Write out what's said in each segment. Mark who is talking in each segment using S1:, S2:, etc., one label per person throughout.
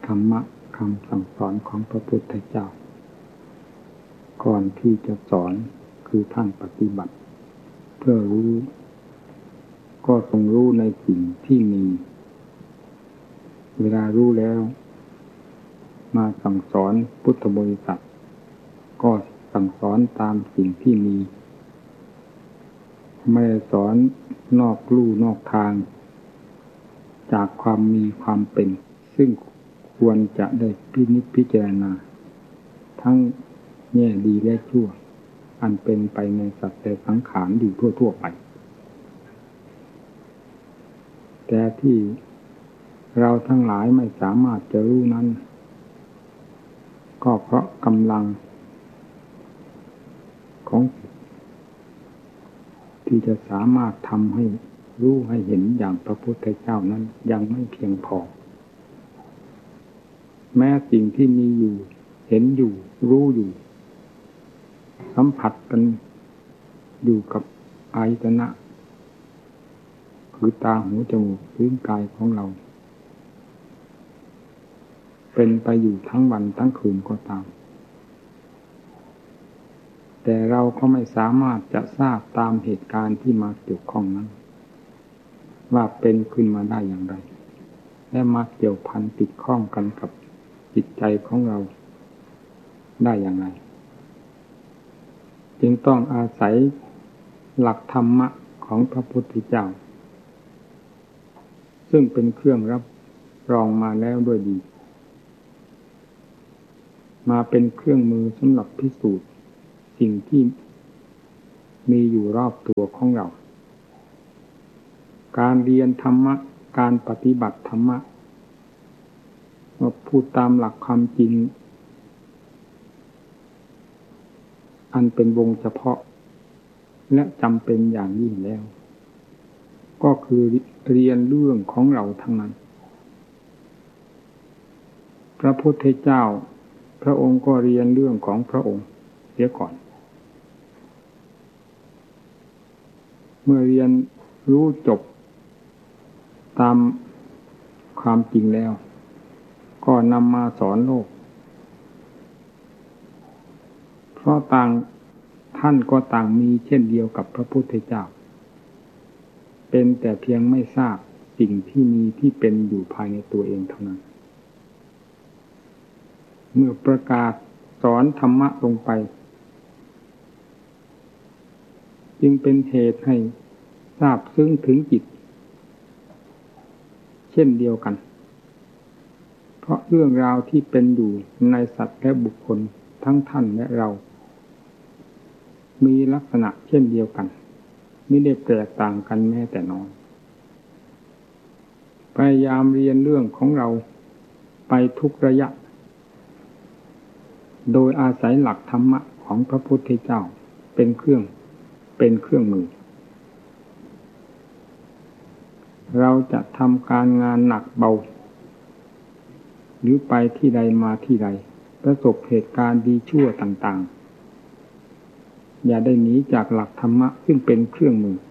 S1: รรมะคำสั่งสอนของพระพุทธเจ้าก่อนที่จะสอนคือท่านปฏิบัติเพื่อรู้ก็ทรงรู้ในสิ่งที่มีเวลารู้แล้วมาสั่งสอนพุทธบริษัทก็สั่งสอนตามสิ่งที่มีไม่ได้สอนนอกลู่นอกทางจากความมีความเป็นซึ่งควรจะได้พินิจพิจารณาทั้งแง่ดีและชั่วอันเป็นไปในสัตว์แต่สังขารอยู่ทั่วๆไปแต่ที่เราทั้งหลายไม่สามารถจะรู้นั้นก็เพราะกำลังของที่จะสามารถทำให้รู้ให้เห็นอย่างพระพุทธเจ้านั้นยังไม่เพียงพอแม้สิ่งที่มีอยู่เห็นอยู่รู้อยู่สัมผัสกันอยู่กับอายตนะคือตาหูจมูกลิ้นกายของเราเป็นไปอยู่ทั้งวันทั้งคืนก็ตามแต่เราก็ไม่สามารถจะทราบตามเหตุการณ์ที่มาเกี่ยวข้องนั้นว่าเป็นขึ้นมาได้อย่างไรและมาเกี่ยวพันติดข้องกันกับจิตใจของเราได้อย่างไรจึงต้องอาศัยหลักธรรมะของพระพุทธเจ้าซึ่งเป็นเครื่องรับรองมาแล้วด้วยดีมาเป็นเครื่องมือสำหรับพิสูจน์สิ่งที่มีอยู่รอบตัวของเราการเรียนธรรมะการปฏิบัติธรรมะพูดตามหลักความจริงอันเป็นวงเฉพาะและจำเป็นอย่างยิ่งแล้วก็คือเรียนเรื่องของเราทั้งนั้นพระพุทธเจ้าพระองค์ก็เรียนเรื่องของพระองค์เสียก่อนเมื่อเรียนรู้จบตามความจริงแล้วก็นำมาสอนโลกเพราะต่างท่านก็ต่างมีเช่นเดียวกับพระพุทธเจ้าเป็นแต่เพียงไม่ทราบสิ่งที่มีที่เป็นอยู่ภายในตัวเองเท่านั้นเมื่อประกาศสอนธรรมะลงไปจึงเป็นเหตุให้ทราบซึ้งถึงจิตเช่นเดียวกันเพราะเรื่องราวที่เป็นอยู่ในสัตว์และบุคคลทั้งท่านและเรามีลักษณะเช่นเดียวกันไม่ได้แตกต่างกันแม้แต่น้อยพยายามเรียนเรื่องของเราไปทุกระยะโดยอาศัยหลักธรรมะของพระพุทธเจ้าเป็นเครื่องมือเราจะทำการงานหนักเบาหรือไปที่ใดมาที่ใดประสบเหตุการณ์ดีชั่วต่างๆอย่าได้หนีจากหลักธรรมะซึ่งเป็นเครื่องมือ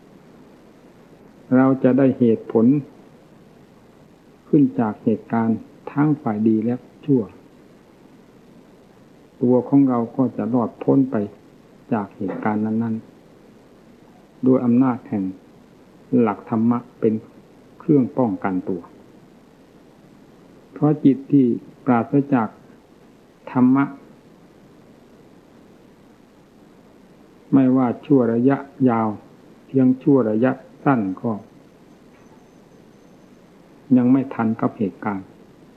S1: เราจะได้เหตุผลขึ้นจากเหตุการณ์ทั้งฝ่ายดีและชั่วตัวของเราก็จะรอดพ้นไปจากเหตุการณ์นั้นๆโดยอำนาจแห่งหลักธรรมะเป็นเครื่องป้องกันตัวเพราะจิตที่ปราศจากธรรมะไม่ว่าชั่วระยะยาวเพียงชั่วระยะสั้นก็ยังไม่ทันกับเหตุการณ์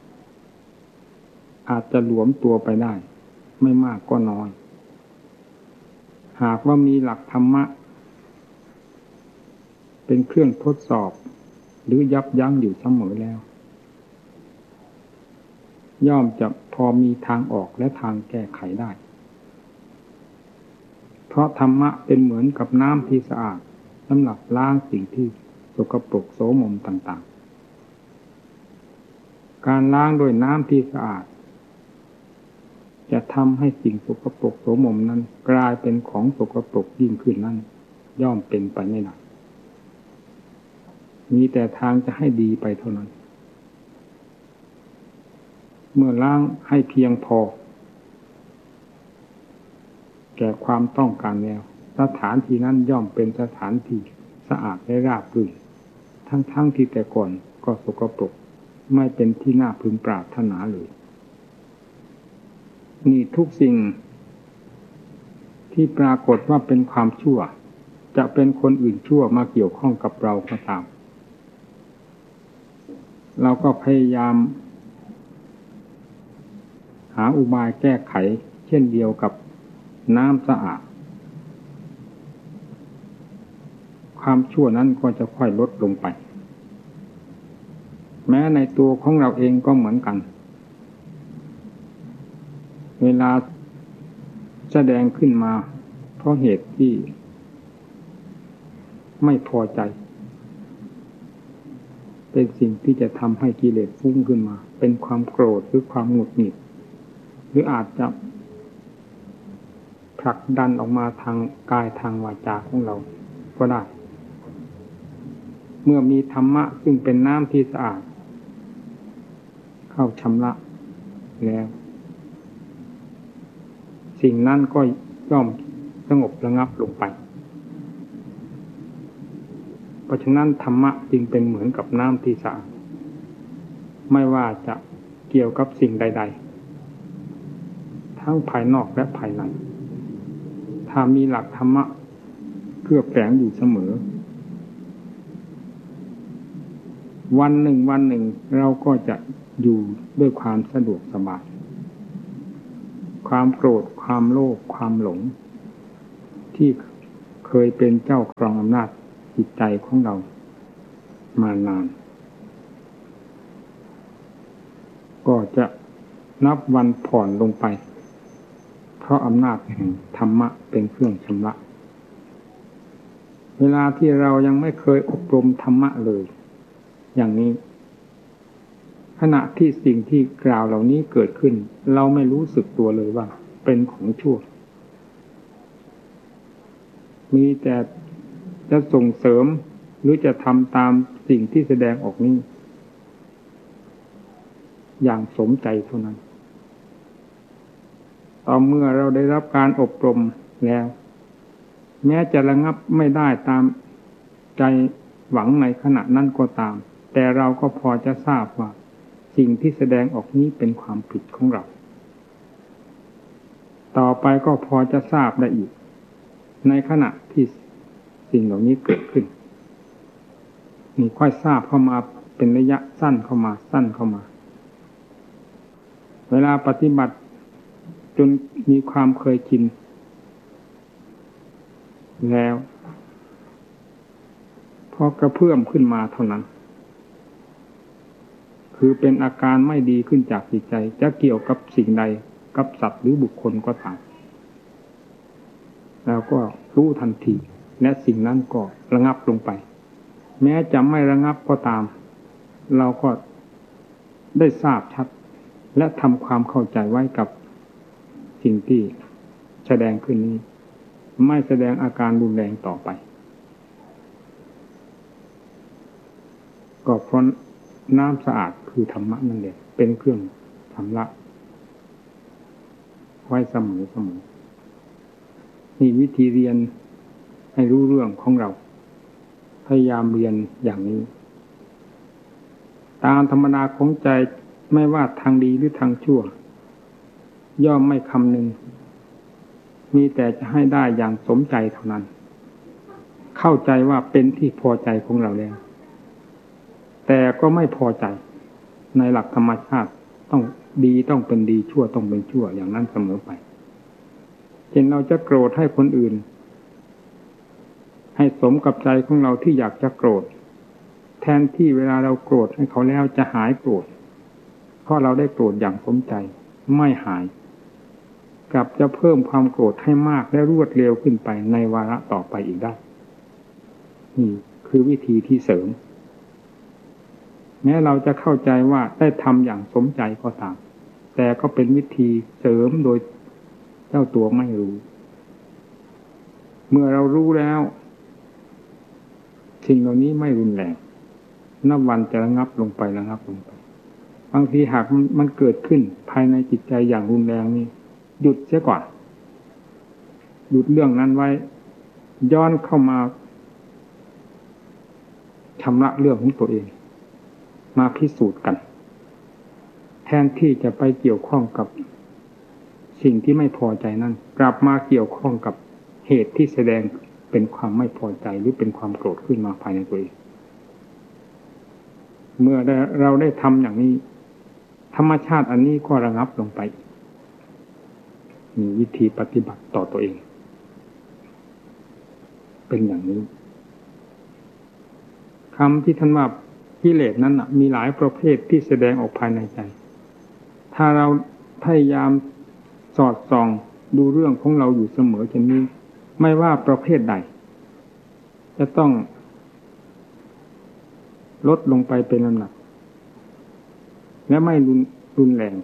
S1: อาจจะหลวมตัวไปได้ไม่มากก็น้อยหากว่ามีหลักธรรมะเป็นเครื่องทดสอบหรือยับยั้งอยู่เสมอแล้วย่อมจะพอมีทางออกและทางแก้ไขได้เพราะธรรมะเป็นเหมือนกับน้ำที่สะอาดสำหรับล้างสิ่งที่สกปรกโสมมต่างๆการล้างด้วยน้ำที่สะอาดจะทำให้สิ่งสกปรกโสมมนั้นกลายเป็นของสกปรกยิ่งขึ้นนั้นย่อมเป็นไปไม่ได้มีแต่ทางจะให้ดีไปเท่านั้นเมื่อล้างให้เพียงพอแก่ความต้องการแล้วสถานที่นั้นย่อมเป็นสถานที่สะอาดและราบรื่นทั้งที่แต่ก่อนก็สกปรกไม่เป็นที่น่าพึงปรารถนาเลยนี่ทุกสิ่งที่ปรากฏว่าเป็นความชั่วจะเป็นคนอื่นชั่วมาเกี่ยวข้องกับเราก็ตามเราก็พยายามหาอุบายแก้ไขเช่นเดียวกับน้ำสะอาดความชั่วนั้นก็จะค่อยลดลงไปแม้ในตัวของเราเองก็เหมือนกันเวลาแสดงขึ้นมาเพราะเหตุที่ไม่พอใจเป็นสิ่งที่จะทำให้กิเลสฟุ้งขึ้นมาเป็นความโกรธหรือความหงุดหงิดหรืออาจจะผลักดันออกมาทางกายทางวาจาของเราก็ได้เมื่อมีธรรมะซึ่งเป็นน้ำที่สะอาดเข้าชำระแล้วสิ่งนั้นก็ย่อมสงบระงับลงไปเพราะฉะนั้นธรรมะจึงเป็นเหมือนกับน้ำที่สะอาดไม่ว่าจะเกี่ยวกับสิ่งใดๆทั้งภายนอกและภายในถ้ามีหลักธรรมะเคลือบแฝงอยู่เสมอวันหนึ่งเราก็จะอยู่ด้วยความสะดวกสบายความโกรธความโลภความหลงที่เคยเป็นเจ้าครองอำนาจจิตใจของเรามานานก็จะนับวันผ่อนลงไปเพราะอำนาจแห่งธรรมะเป็นเครื่องชำระเวลาที่เรายังไม่เคยอบรมธรรมะเลยอย่างนี้ขณะที่สิ่งที่กล่าวเหล่านี้เกิดขึ้นเราไม่รู้สึกตัวเลยว่าเป็นของชั่วมีแต่จะส่งเสริมหรือจะทำตามสิ่งที่แสดงออกนี้อย่างสมใจเท่านั้นต่อเมื่อเราได้รับการอบรมแล้วแม้จะระงับไม่ได้ตามใจหวังในขณะนั้นก็ตามแต่เราก็พอจะทราบว่าสิ่งที่แสดงออกนี้เป็นความผิดของเราต่อไปก็พอจะทราบได้อีกในขณะที่สิ่งเหล่านี้เกิดขึ้นนี่ค่อยทราบเข้ามาเป็นระยะสั้นเข้ามาเวลาปฏิบัติจนมีความเคยชินแล้วพอกระเพื่อมขึ้นมาเท่านั้นคือเป็นอาการไม่ดีขึ้นจากจิตใจจะเกี่ยวกับสิ่งใดกับสัตว์หรือบุคคลก็ตามแล้วก็รู้ทันทีและสิ่งนั้นก็ระงับลงไปแม้จะไม่ระงับก็ตามเราก็ได้ทราบชัดและทำความเข้าใจไว้กับสิ่งที่แสดงขึ้นนี้ไม่แสดงอาการรุนแรงต่อไปก็เพราะน้ำสะอาดคือธรรมะนั่นเองเป็นเครื่องชำระไว้เสมอนี่วิธีเรียนให้รู้เรื่องของเราพยายามเรียนอย่างนี้ตามธรรมดาของใจไม่ว่าทางดีหรือทางชั่วย่อมไม่คำนึงมีแต่จะให้ได้อย่างสมใจเท่านั้นเข้าใจว่าเป็นที่พอใจของเราแล้วแต่ก็ไม่พอใจในหลักธรรมชาติต้องดีต้องเป็นดีชั่วต้องเป็นชั่วอย่างนั้นเสมอไปเช่นเราจะโกรธให้คนอื่นให้สมกับใจของเราที่อยากจะโกรธแทนที่เวลาเราโกรธให้เขาแล้วจะหายโกรธเพราะเราได้โกรธอย่างสมใจไม่หายกลับจะเพิ่มความโกรธให้มากและรวดเร็วขึ้นไปในวาระต่อไปอีกได้นี่คือวิธีที่เสริมแม้เราจะเข้าใจว่าได้ทำอย่างสมใจก็ตามแต่ก็เป็นวิธีเสริมโดยเจ้าตัวไม่รู้เมื่อเรารู้แล้วสิ่งเหล่านี้ไม่รุนแรงนับวันจะระงับลงไปบางทีหากมันเกิดขึ้นภายในจิตใจอย่างรุนแรงนี่หยุดเสียก่อนหยุดเรื่องนั้นไว้ย้อนเข้ามาชำระเรื่องของตัวเองมาพิสูจน์กันแทนที่จะไปเกี่ยวข้องกับสิ่งที่ไม่พอใจนั้นกลับมาเกี่ยวข้องกับเหตุที่แสดงเป็นความไม่พอใจหรือเป็นความโกรธขึ้นมาภายในตัวเองเมื่อเราได้ทำอย่างนี้ธรรมชาติอันนี้ก็ระงับลงไปมีวิธีปฏิบัติต่อตัวเองเป็นอย่างนี้คำที่ท่านว่ากิเลสนั้นมีหลายประเภทที่แสดงออกภายในใจถ้าเราพยายามสอดส่องดูเรื่องของเราอยู่เสมอเช่นนี้ไม่ว่าประเภทใดจะต้องลดลงไปเป็นลำดับและไม่รุนแรง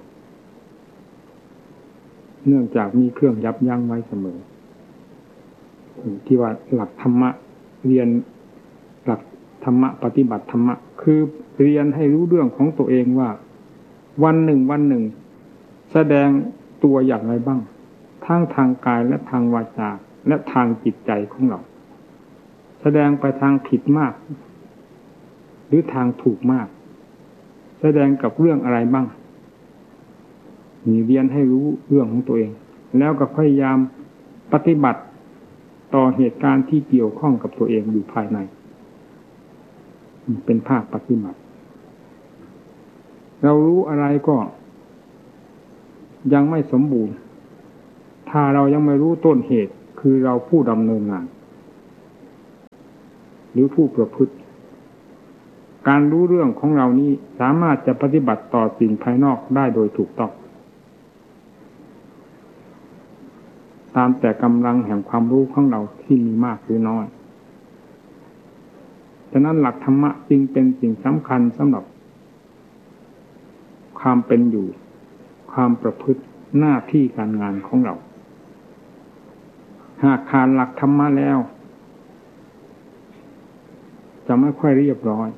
S1: เนื่องจากมีเครื่องยับยั้งไว้เสมอที่ว่าหลักธรรมะเรียนหลักธรรมะปฏิบัติธรรมะคือเรียนให้รู้เรื่องของตัวเองว่าวันหนึ่งแสดงตัวอย่างไรบ้างทั้งทางกายและทางวาจาและทางจิตใจของเราแสดงไปทางผิดมากหรือทางถูกมากแสดงกับเรื่องอะไรบ้างมีเรียนให้รู้เรื่องของตัวเองแล้วก็พยายามปฏิบัติต่อเหตุการณ์ที่เกี่ยวข้องกับตัวเองอยู่ภายในเป็นภาคปฏิบัติเรารู้อะไรก็ยังไม่สมบูรณ์ถ้าเรายังไม่รู้ต้นเหตุคือเราผู้ดำเนินงานหรือผู้ประพฤติการรู้เรื่องของเรานี้สามารถจะปฏิบัติต่อสิ่งภายนอกได้โดยถูกต้องตามแต่กำลังแห่งความรู้ของเราที่มีมากหรือน้อยฉะนั้นหลักธรรมะจึงเป็นสิ่งสำคัญสำหรับความเป็นอยู่ความประพฤติหน้าที่การงานของเราหากขาดหลักธรรมะแล้วจะไม่ค่อยเรียบร้อย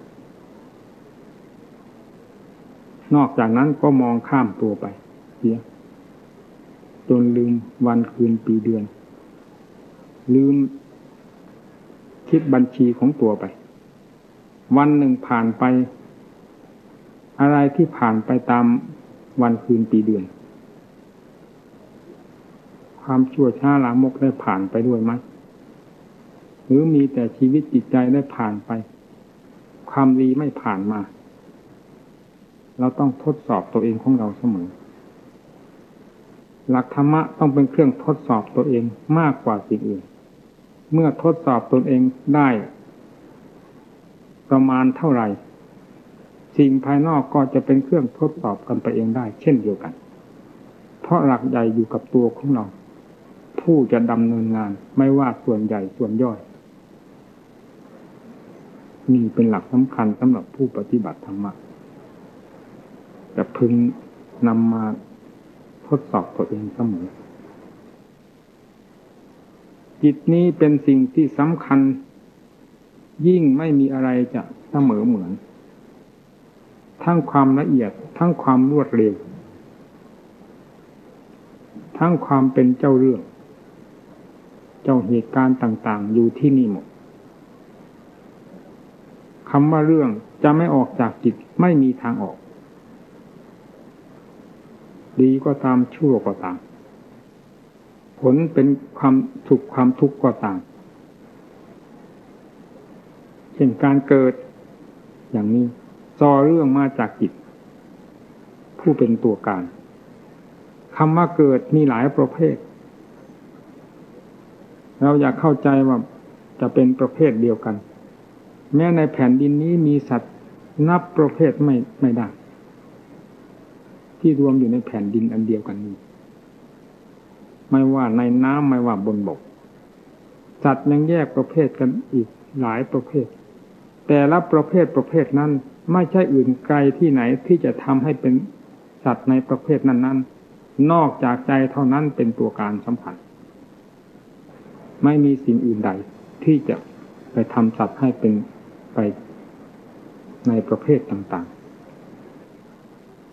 S1: นอกจากนั้นก็มองข้ามตัวไปเสียจนลืมวันคืนปีเดือนลืมคิดบัญชีของตัวไปวันหนึ่งผ่านไปอะไรที่ผ่านไปตามวันคืนปีเดือนความชั่วช้าลามกได้ผ่านไปด้วยไหมหรือมีแต่ชีวิตจิตใจได้ผ่านไปความดีไม่ผ่านมาเราต้องทดสอบตัวเองของเราเสมอหลักธรรมะต้องเป็นเครื่องทดสอบตัวเองมากกว่าสิ่งอื่นเมื่อทดสอบตนเองได้ประมาณเท่าไหร่สิ่งภายนอกก็จะเป็นเครื่องทดสอบกันไปเองได้เช่นเดียวกันเพราะหลักใหญ่อยู่กับตัวของเราผู้จะดำเนินงานไม่ว่าส่วนใหญ่ส่วนย่อยนี่เป็นหลักสำคัญสำหรับผู้ปฏิบัติธรรมะแต่พึงนำมาทดสอบตัวเองเสมอจิตนี้เป็นสิ่งที่สำคัญยิ่งไม่มีอะไรจะเสมอเหมือนทั้งความละเอียดทั้งความรวดเร็วทั้งความเป็นเจ้าเรื่องเจ้าเหตุการณ์ต่างๆอยู่ที่นี่หมดคำว่าเรื่องจะไม่ออกจากจิตไม่มีทางออกดีก็ตามชั่วก็ตามผลเป็นความสุขความทุกข์ก็ตามเช่นการเกิดอย่างนี้ซอเรื่องมาจากจิตผู้เป็นตัวการคำว่าเกิดมีหลายประเภทเราอยากเข้าใจว่าจะเป็นประเภทเดียวกันแม้ในแผ่นดินนี้มีสัตว์นับประเภทไม่ได้ที่รวมอยู่ในแผ่นดินอันเดียวกันนี้ไม่ว่าในน้ำไม่ว่าบนบกสัตว์ยังแยกประเภทกันอีกหลายประเภทแต่ละประเภทนั้นไม่ใช่อื่นไกลที่ไหนที่จะทำให้เป็นสัตว์ในประเภทนั้นนอกจากใจเท่านั้นเป็นตัวการสำคัญไม่มีสิ่งอื่นใดที่จะไปทำสัตว์ให้เป็นไปในประเภทต่าง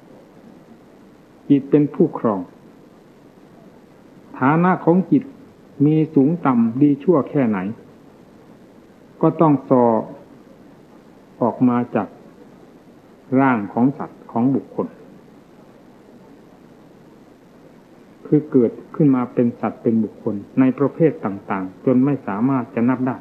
S1: จิตเป็นผู้ครองฐานะของจิตมีสูงต่ำดีชั่วแค่ไหนก็ต้องสอออกมาจากร่างของสัตว์ของบุคคลคือเกิดขึ้นมาเป็นสัตว์เป็นบุคคลในประเภทต่างๆจนไม่สามารถจะนับได้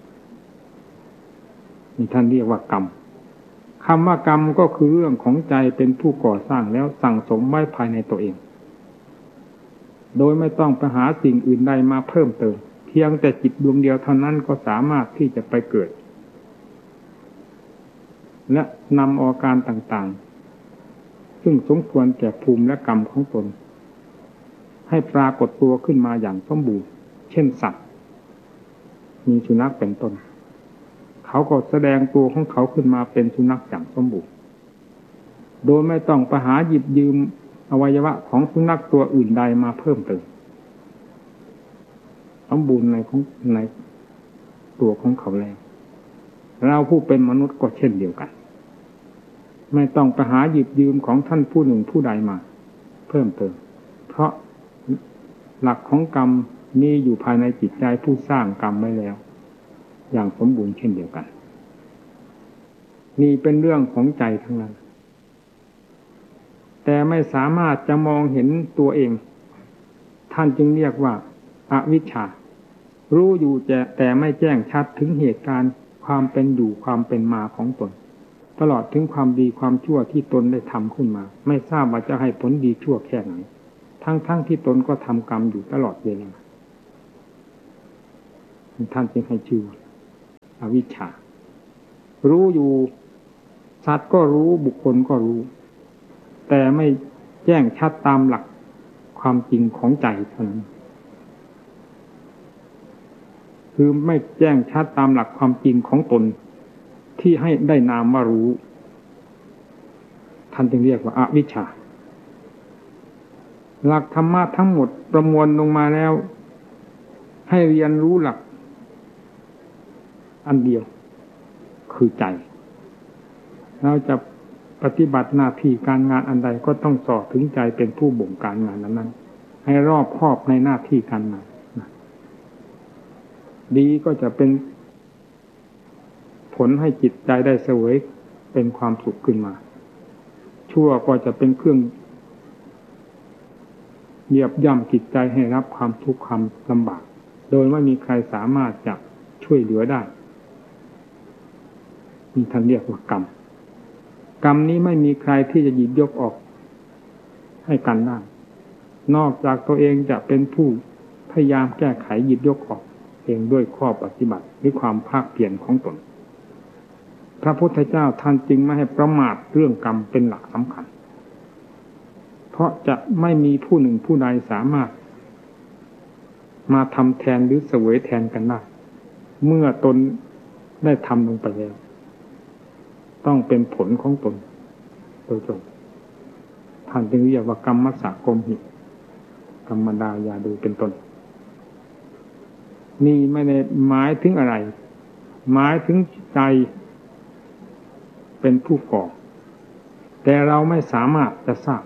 S1: นี่ท่านเรียกว่ากรรมคำว่ากรรมก็คือเรื่องของใจเป็นผู้ก่อสร้างแล้วสั่งสมไว้ภายในตัวเองโดยไม่ต้องไปหาสิ่งอื่นใดมาเพิ่มเติมเพียงแต่จิตดวงเดียวเท่านั้นก็สามารถที่จะไปเกิดและนำอาการต่างๆซึ่งสมควรแก่ภูมิและกรรมของตนให้ปรากฏตัวขึ้นมาอย่างสมบูรณ์เช่นสัตว์มีสุนัขเป็นต้นเขาก็แสดงตัวของเขาขึ้นมาเป็นสุนัขอย่างสมบูรณ์โดยไม่ต้องไปหาหยิบยืมอวัยวะของสุนัขตัวอื่นใดมาเพิ่มเติมสมบูรณ์ในตัวของเขาแล้วเราผู้เป็นมนุษย์ก็เช่นเดียวกันไม่ต้องไปหาหยิบยืมของท่านผู้หนึ่งผู้ใดมาเพิ่มเติมเพราะหลักของกรรมมีอยู่ภายในจิตใจผู้สร้างกรรมไว้แล้วอย่างสมบูรณ์เช่นเดียวกันนี่เป็นเรื่องของใจทั้งนั้นแต่ไม่สามารถจะมองเห็นตัวเองท่านจึงเรียกว่าอวิชชารู้อยู่แต่ไม่แจ้งชัดถึงเหตุการณ์ความเป็นอยู่ความเป็นมาของตนตลอดถึงความดีความชั่วที่ตนได้ทำขึ้นมาไม่ทราบว่าจะให้ผลดีชั่วแค่ไหนทั้งที่ตนก็ทำกรรมอยู่ตลอดเวลาท่านจึงให้ชื่ออวิชชารู้อยู่สัตว์ก็รู้บุคคลก็รู้แต่ไม่แจ้งชัดตามหลักความจริงของใจเท่านั้นคือไม่แจ้งชัดตามหลักความจริงของตนที่ให้ได้นามว่ารู้ท่านจึงเรียกว่าอวิชชาหลักธรรมะทั้งหมดประมวลลงมาแล้วให้เรียนรู้หลักอันเดียวคือใจเราจะปฏิบัติหน้าที่การงานอันใดก็ต้องสอดถึงใจเป็นผู้บงการงานนั้นให้รอบคอบในหน้าที่การงานดีก็จะเป็นผลให้จิตใจได้เสวยเป็นความสุขขึ้นมาชั่วก็จะเป็นเครื่องเหยียบย่ำจิตใจให้รับความทุกข์ความลำบากโดยไม่มีใครสามารถจะช่วยเหลือได้มีท่านเรียกว่ากรรมกรรมนี้ไม่มีใครที่จะหยิบยกออกให้กันได้นอกจากตัวเองจะเป็นผู้พยายามแก้ไขหยิบยกออกเองด้วยข้อปฏิบัติหรือความภาคเพียรของตนพระพุทธเจ้าท่านจึงไม่ให้ประมาทเรื่องกรรมเป็นหลักสำคัญเพราะจะไม่มีผู้หนึ่งผู้ใดสามารถมาทำแทนหรือเสวยแทนกันได้เมื่อตนได้ทำลงไปแล้วต้องเป็นผลของตนโดยตรงท่านจึงเรียกว่ากรรมสะกมหิกรรมดายาดูเป็นต้นนี่ไม่ได้หมายถึงอะไรหมายถึงใจเป็นผู้ก่อแต่เราไม่สามารถจะทราบ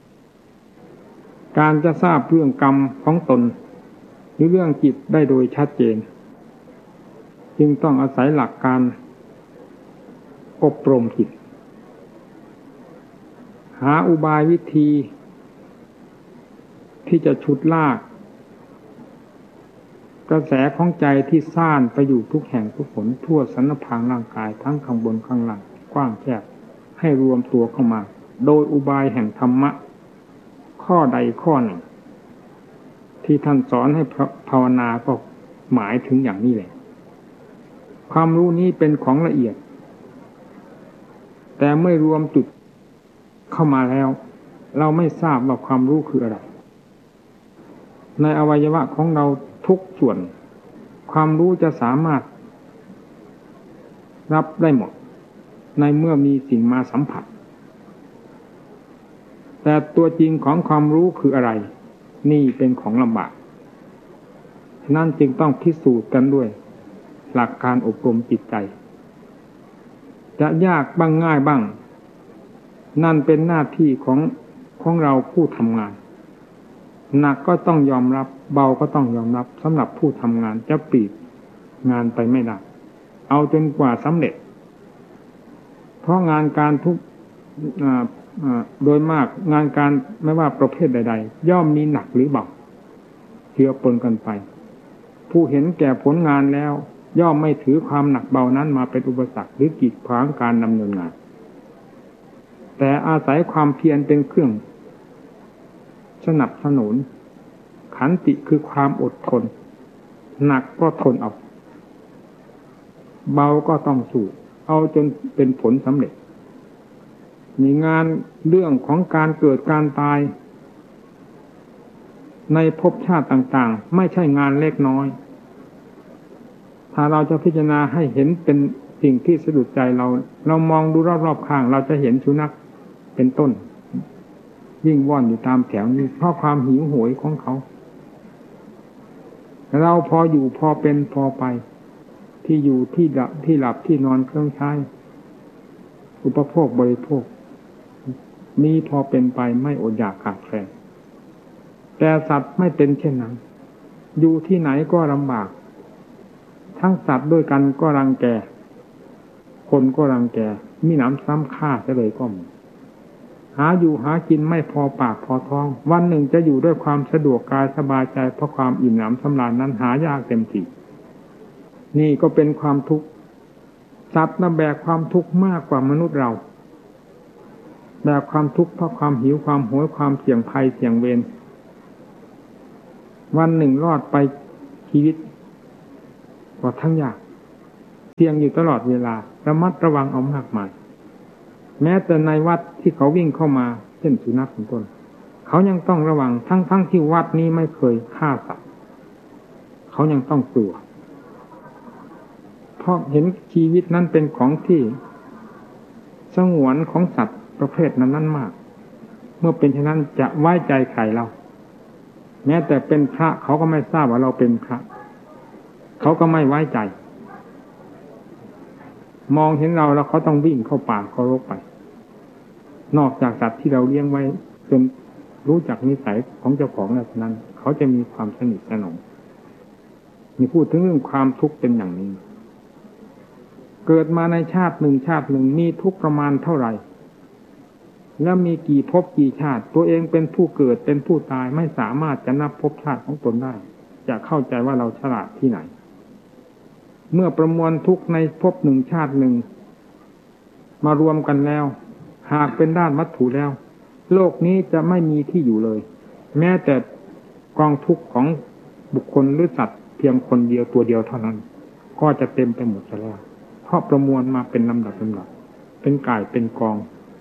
S1: การจะทราบเรื่องกรรมของตนหรือเรื่องจิตได้โดยชัดเจนจึงต้องอาศัยหลักการอบรมจิตหาอุบายวิธีที่จะฉุดลากกระแสของใจที่ซ่านไปอยู่ทุกแห่งทุกหนทั่วสรรพางร่างกายทั้งข้างบนข้างล่างกว้างแคบให้รวมตัวเข้ามาโดยอุบายแห่งธรรมะข้อใดข้อหนึ่งที่ท่านสอนให้ภาวนาก็หมายถึงอย่างนี้แหละความรู้นี้เป็นของละเอียดแต่ไม่รวมจุดเข้ามาแล้วเราไม่ทราบว่าความรู้คืออะไรในอวัยวะของเราทุกส่วนความรู้จะสามารถรับได้หมดในเมื่อมีสิ่งมาสัมผัสแต่ตัวจริงของความรู้คืออะไรนี่เป็นของลำบากนั่นจึงต้องพิสูจน์กันด้วยหลักการอบรมจิตใจจะยากบ้างง่ายบ้างนั่นเป็นหน้าที่ของของเราผู้ทำงานหนักก็ต้องยอมรับเบาก็ต้องยอมรับสำหรับผู้ทำงานจะปลีกงานไปไม่ได้เอาจนกว่าสำเร็จเพราะงานการทุกโดยมากงานการไม่ว่าประเภทใดๆย่อมมีหนักหรือเบาเจือปนกันไปผู้เห็นแก่ผลงานแล้วย่อมไม่ถือความหนักเบานั้นมาเป็นอุปสรรคหรือกีดขวางการดำเนินงานแต่อาศัยความเพียรเป็นเครื่องสนับสนุนขันติคือความอดทนหนักก็ทนเอาเบาก็ต้องสู้เอาจนเป็นผลสำเร็จมีงานเรื่องของการเกิดการตายในภพชาติต่างๆไม่ใช่งานเล็กน้อยถ้าเราจะพิจารณาให้เห็นเป็นสิ่งที่สะดุดใจเรามองดูรอบๆข้างเราจะเห็นสุนัขเป็นต้นวิ่งว่อนอยู่ตามแถวนี้เพราะความหิวโหยของเขาเราพออยู่พอเป็นพอไปที่อยู่ที่หลับที่นอนเครื่องใช้อุปโภคบริโภคมีพอเป็นไปไม่อดอยากขาดแคลนแต่สัตว์ไม่เป็นเช่นนั้นอยู่ที่ไหนก็ลำบากทั้งสัตว์ด้วยกันก็รังแกคนก็รังแกมีหนำซ้ำฆ่าซะเลยก็มีหาอยู่หากินไม่พอปากพอท้องวันหนึ่งจะอยู่ด้วยความสะดวกกายสบายใจเพราะความอิ่มหนำสำราญนั้นหายากเต็มทีนี่ก็เป็นความทุกข์สัตว์น่ะแบกความทุกข์มากกว่ามนุษย์เราแบกความทุกข์เพราะความหิวความโหยความเสี่ยงภัยเสี่ยงเวรวันหนึ่งรอดไปชีวิตก็ทั้งยากเสี่ยงอยู่ตลอดเวลาระมัดระวังเอามากมายแม้แต่ในวัดที่เขาวิ่งเข้ามาเช่นสุนัขเป็นต้นเขายังต้องระวังทั้งที่วัดนี้ไม่เคยฆ่าสัตว์เขายังต้องกลัวเพราะเห็นชีวิตนั้นเป็นของที่สงวนของสัตว์ประเภทนั้นมากเมื่อเป็นเช่นนั้นจะไว้ใจใครเราแม้แต่เป็นพระเขาก็ไม่ทราบว่าเราเป็นพระเขาก็ไม่ไว้ใจมองเห็นเราแล้วเขาต้องวิ่งเข้าป่าเข้ารกไปนอกจากสัตว์ที่เราเลี้ยงไว้จนรู้จักนิสัยของเจ้าของแล้วนั้นเขาจะมีความสนิทสนมมีพูดถึงเรื่องความทุกข์เป็นอย่างนี้เกิดมาในชาติหนึ่งมีทุกข์ประมาณเท่าไหร่แล้วมีกี่ภพกี่ชาติตัวเองเป็นผู้เกิดเป็นผู้ตายไม่สามารถจะนับภพชาติของตนได้จะเข้าใจว่าเราฉลาดที่ไหนเมื่อประมวลทุกข์ในภพหนึ่งชาติหนึ่งมารวมกันแล้วหากเป็นด้านวัตถุแล้วโลกนี้จะไม่มีที่อยู่เลยแม้แต่กองทุกข์ของบุคคลหรือสัตว์เพียงคนเดียวตัวเดียวเท่านั้นก็จะเต็มไปหมดแล้วเพราะประมวลมาเป็นลำดับเป็นก่ายเป็นกอง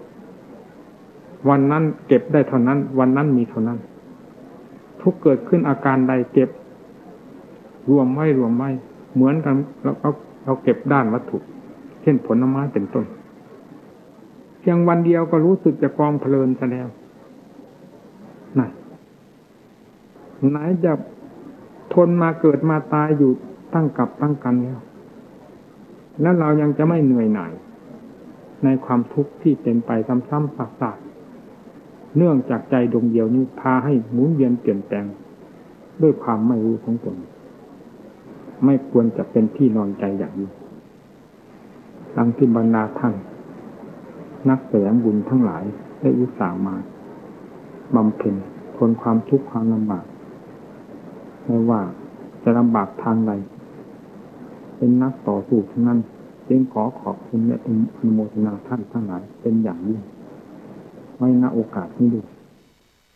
S1: วันนั้นเก็บได้เท่านั้นวันนั้นมีเท่านั้นทุกเกิดขึ้นอาการใดเก็บรวมไว้เหมือนกันแล้วเราเก็บด้านวัตถุเช่นผลไม้เป็นต้นเพียงวันเดียวก็รู้สึกจะกองเพลินซะแล้วไหนจะทนมาเกิดมาตายอยู่ตั้งกับตั้งกันแล้วเรายังจะไม่เหนื่อยหน่ายในความทุกข์ที่เป็นไปซ้ำๆซากๆเนื่องจากใจดวงเดียวนี้พาให้หมุนเวียนเปลี่ยนแปลงด้วยความไม่รู้ของตนไม่ควรจะเป็นที่นอนใจอย่างนี้ดังที่บรรดาท่านนักแสวงบุญทั้งหลายได้อุตส่าห์มาบำเพ็ญทนความทุกข์ความลำบากไม่ว่าจะลำบากทางใดเป็นนักต่อสู้ทั้งนั้นจึงขอขอบคุณและอนุโมทนาท่านทั้งหลายเป็นอย่างยิ่งไว้ณโอกาสนี้ด้วย